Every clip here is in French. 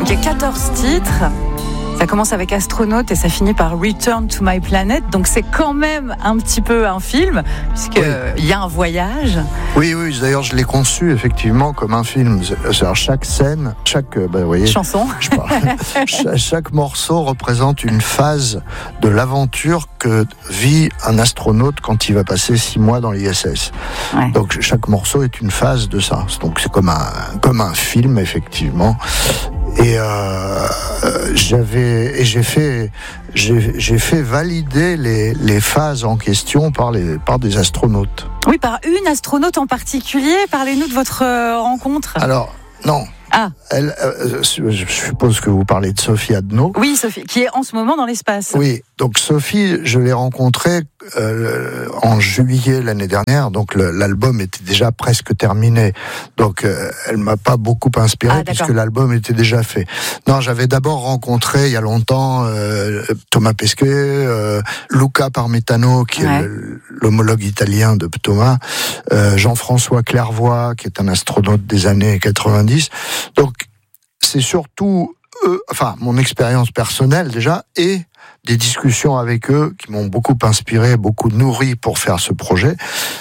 Donc il y a 14 titres. Ça commence avec Astronaute et ça finit par Return to My Planet. Donc c'est quand même un petit peu un film, puisqu'il y a un voyage. Oui, d'ailleurs je l'ai conçu effectivement comme un film. C'est-à-dire chaque scène, vous voyez, chanson, chaque morceau représente une phase de l'aventure que vit un astronaute quand il va passer 6 mois dans l'ISS. Ouais. Donc chaque morceau est une phase de ça. Donc c'est comme un film effectivement. Et j'ai fait valider les phases en question par des astronautes. Oui, par une astronaute en particulier. Parlez-nous de votre rencontre. Alors, non. Ah. Je suppose que vous parlez de Sophie Adno. Oui, Sophie, qui est en ce moment dans l'espace. Oui, donc Sophie, je l'ai rencontrée en juillet l'année dernière, donc l'album était déjà presque terminé. Donc elle m'a pas beaucoup inspiré puisque l'album était déjà fait. Non, j'avais d'abord rencontré il y a longtemps Thomas Pesquet, Luca Parmitano, qui est l'homologue italien de Thomas, Jean-François Clairvoy, qui est un astronaute des années 90. Donc, c'est surtout mon expérience personnelle déjà, et des discussions avec eux qui m'ont beaucoup inspiré, beaucoup nourri pour faire ce projet.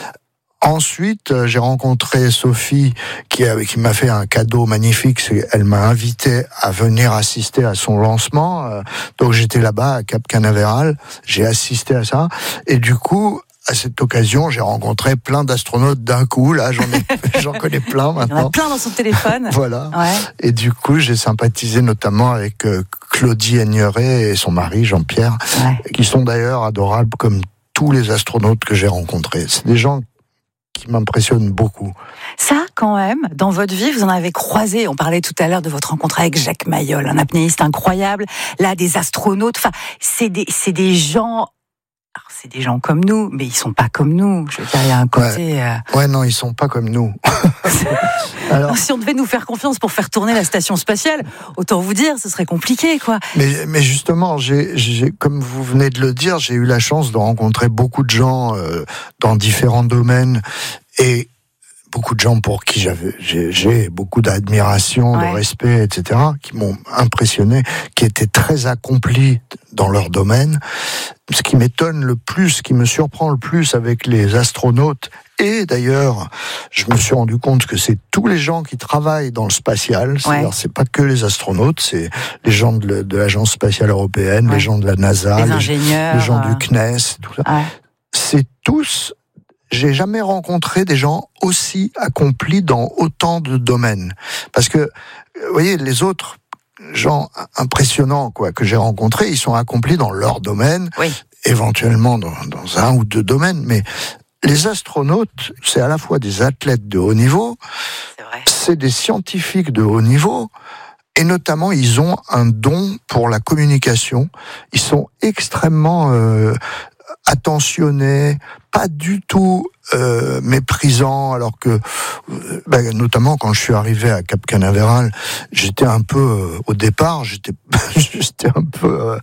Ensuite, j'ai rencontré Sophie qui m'a fait un cadeau magnifique. Elle m'a invité à venir assister à son lancement. Donc j'étais là-bas à Cap Canaveral, j'ai assisté à ça, et du coup, à cette occasion, j'ai rencontré plein d'astronautes d'un coup. Là, j'en connais plein maintenant. Il y en a plein dans son téléphone. Voilà. Ouais. Et du coup, j'ai sympathisé notamment avec Claudie Aigneret et son mari Jean-Pierre, qui sont d'ailleurs adorables comme tous les astronautes que j'ai rencontrés. C'est des gens qui m'impressionnent beaucoup. Ça, quand même, dans votre vie, vous en avez croisé. On parlait tout à l'heure de votre rencontre avec Jacques Mayol, un apnéiste incroyable. Là, des astronautes. Enfin, c'est des gens. Alors, c'est des gens comme nous, mais ils sont pas comme nous. Je veux dire, il y a un côté. Non, ils sont pas comme nous. Alors, si on devait nous faire confiance pour faire tourner la station spatiale, autant vous dire, ce serait compliqué, quoi. Mais justement, comme vous venez de le dire, j'ai eu la chance de rencontrer beaucoup de gens dans différents domaines, et beaucoup de gens pour qui j'ai beaucoup d'admiration, de respect, etc., qui m'ont impressionné, qui étaient très accomplis dans leur domaine. Ce qui m'étonne le plus, ce qui me surprend le plus avec les astronautes, et d'ailleurs, je me suis rendu compte que c'est tous les gens qui travaillent dans le spatial, c'est-à-dire c'est pas que les astronautes, c'est les gens de l'Agence spatiale européenne, les gens de la NASA, les ingénieurs, les gens du CNES, tout ça. C'est tous. J'ai jamais rencontré des gens aussi accomplis dans autant de domaines. Parce que, vous voyez, les autres gens impressionnants, que j'ai rencontrés, ils sont accomplis dans leur domaine, éventuellement dans un ou deux domaines, mais les astronautes, c'est à la fois des athlètes de haut niveau, c'est des scientifiques de haut niveau, et notamment, ils ont un don pour la communication. Ils sont extrêmement attentionnés, pas du tout méprisants, alors que, notamment quand je suis arrivé à Cap Canaveral, j'étais un peu, au départ, j'étais un peu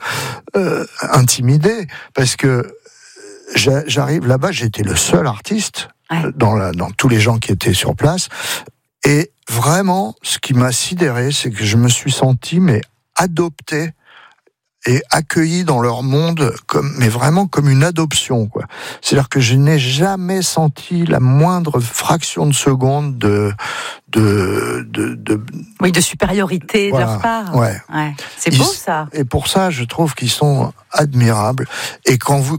intimidé, parce que j'arrive là-bas, j'étais le seul artiste dans tous les gens qui étaient sur place, et vraiment, ce qui m'a sidéré, c'est que je me suis senti adopté et accueilli dans leur monde mais vraiment comme une adoption, quoi. C'est-à-dire que je n'ai jamais senti la moindre fraction de seconde de supériorité de leur part. C'est beau, ça. Et pour ça, je trouve qu'ils sont admirables. Et quand vous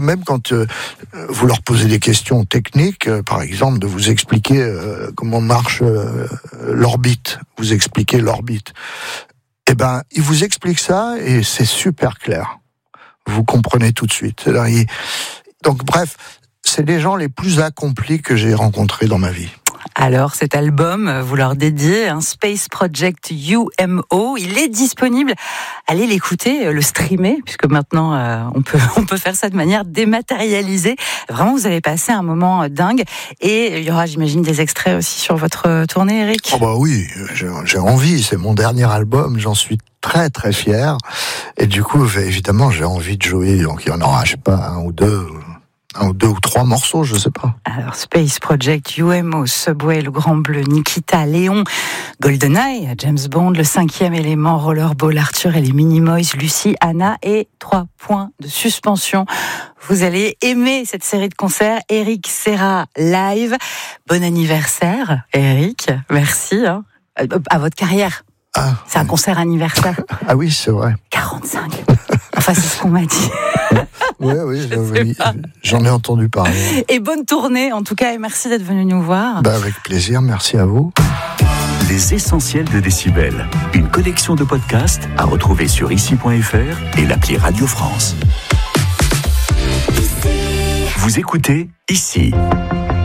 leur posez des questions techniques, par exemple, de vous expliquer comment marche l'orbite, vous expliquez l'orbite. Il vous explique ça et c'est super clair. Vous comprenez tout de suite. Donc bref, c'est les gens les plus accomplis que j'ai rencontrés dans ma vie. Alors, cet album, vous leur dédiez un Space Project UMO. Il est disponible. Allez l'écouter, le streamer, puisque maintenant, on peut faire ça de manière dématérialisée. Vraiment, vous allez passer un moment dingue. Et il y aura, j'imagine, des extraits aussi sur votre tournée, Eric. Oui, j'ai envie. C'est mon dernier album. J'en suis très, très fier. Et du coup, évidemment, j'ai envie de jouer. Donc, il y en aura, un ou deux 2 ou 3 morceaux, je sais pas. Alors, Space Project, UMO, Subway, Le Grand Bleu, Nikita, Léon, GoldenEye, James Bond, Le 5e élément, Rollerball, Arthur et les Minimoys, Lucie, Anna et 3 points de suspension. Vous allez aimer cette série de concerts. Eric Serra live. Bon anniversaire, Eric. Merci à votre carrière. C'est un concert anniversaire. Ah oui, c'est vrai. 45. Enfin, c'est ce qu'on m'a dit. Oui, j'en ai entendu parler. Et bonne tournée, en tout cas, et merci d'être venu nous voir. Avec plaisir, merci à vous. Les essentiels de Décibel, une collection de podcasts à retrouver sur ici.fr et l'appli Radio France. Vous écoutez Ici.